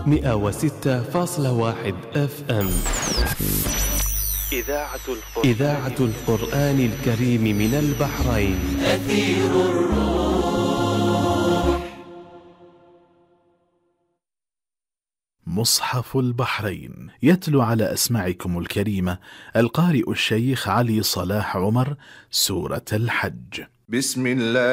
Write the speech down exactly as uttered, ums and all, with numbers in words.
مئة وستة فاصلة واحد اف ام. إذاعة القرآن, إذاعة القرآن الكريم من البحرين. أثير الروح. مصحف البحرين يتلو على أسماعكم الكريمة القارئ الشيخ علي صلاح عمر سورة الحج. بسم الله